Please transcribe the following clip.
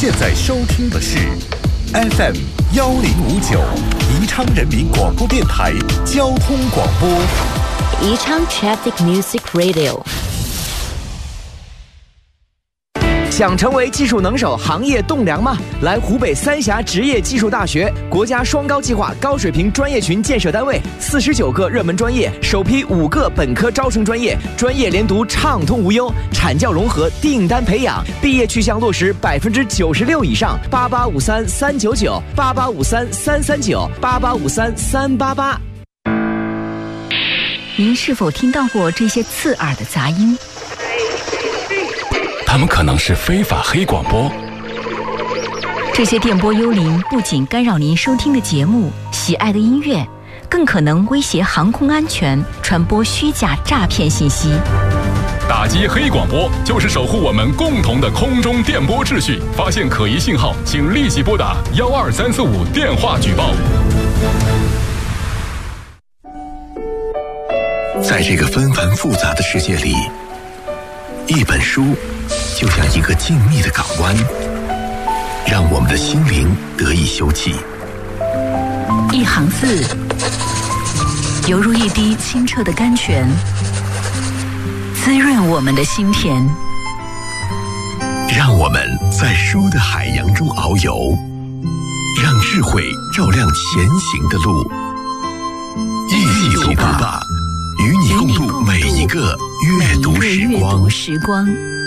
现在收听的是 FM 1059宜昌人民广播电台交通广播， 宜昌 Traffic Music Radio。 想成为技术能手、行业栋梁吗？来湖北三峡职业技术大学，国家双高计划高水平专业群建设单位，49个热门专业，首批5个本科招生专业，专业连读畅通无忧，产教融合，订单培养，毕业去向落实96%以上。8853-399，8853-339，8853-388。 您是否听到过这些刺耳的杂音？ 他们可能是非法黑广播。 这些电波幽灵不仅干扰您收听的节目、喜爱的音乐，更可能威胁航空安全，传播虚假诈骗信息。 打击黑广播就是守护我们共同的空中电波秩序。发现可疑信号，请立即拨打12345电话举报。 在这个纷繁复杂的世界里，一本书就像一个静谧的港湾，让我们的心灵得以休憩。 一行字，犹如一滴清澈的甘泉，滋润我们的心田。 让我们在书的海洋中遨游，让智慧照亮前行的路。一起读吧，与你共度每一个阅读时光。